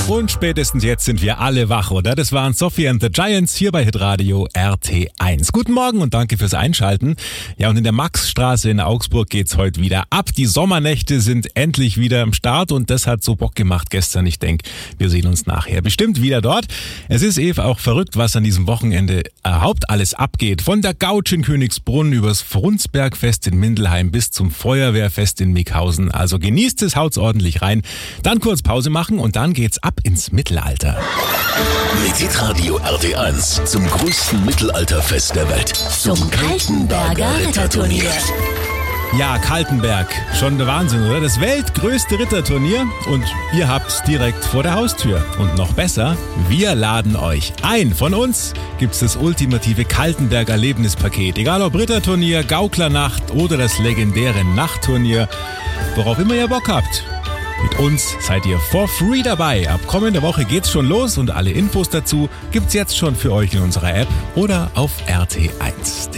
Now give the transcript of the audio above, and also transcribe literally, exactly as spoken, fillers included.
Und spätestens jetzt sind wir alle wach, oder? Das waren Sophie and the Giants hier bei Hitradio R T eins. Guten Morgen und danke fürs Einschalten. Ja, und in der Maxstraße in Augsburg geht's heute wieder ab. Die Sommernächte sind endlich wieder am Start und das hat so Bock gemacht gestern. Ich denke, wir sehen uns nachher bestimmt wieder dort. Es ist eben auch verrückt, was an diesem Wochenende überhaupt alles abgeht. Von der Gautsch in Königsbrunn übers Frundsbergfest in Mindelheim bis zum Feuerwehrfest in Mickhausen. Also genießt es, haut's ordentlich rein. Dann kurz Pause machen und dann geht's ab ins Mittelalter. Mit Hitradio R T eins zum größten Mittelalterfest der Welt. Zum Kaltenberger Ritterturnier. Ja, Kaltenberg. Schon der Wahnsinn, oder? Das weltgrößte Ritterturnier und ihr habt's direkt vor der Haustür. Und noch besser, wir laden euch ein. Von uns gibt's das ultimative Kaltenberg-Erlebnispaket. Egal ob Ritterturnier, Gauklernacht oder das legendäre Nachtturnier. Worauf immer ihr Bock habt. Mit uns seid ihr for free dabei. Ab kommender Woche geht's schon los und alle Infos dazu gibt's jetzt schon für euch in unserer App oder auf R T eins punkt de.